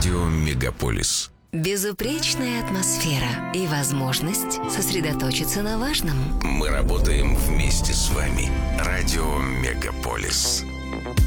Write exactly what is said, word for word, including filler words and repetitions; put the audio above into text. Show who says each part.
Speaker 1: Радио Мегаполис.
Speaker 2: Безупречная атмосфера и возможность сосредоточиться на важном.
Speaker 1: Мы работаем вместе с вами. Радио Мегаполис.